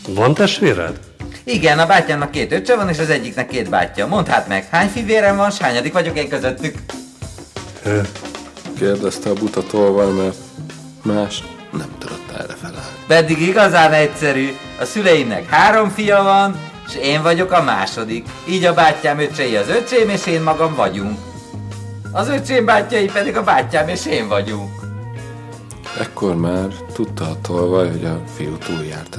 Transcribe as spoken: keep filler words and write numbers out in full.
Van testvéred? Igen, a bátyámnak két öccse van, és az egyiknek két bátyja. Mondd hát meg, hány fivérem van, s hányadik vagyok én közöttük? Ö, Kérdezte a buta tolvaj, mert más nem tudott erre felállni. Pedig igazán egyszerű. A szüleimnek három fia van, és én vagyok a második. Így a bátyám öccsei az öcsém, és én magam vagyunk. Az öcsém bátyjai pedig a bátyám és én vagyunk. Ekkor már tudta a tolvaj, hogy a fiú túljárt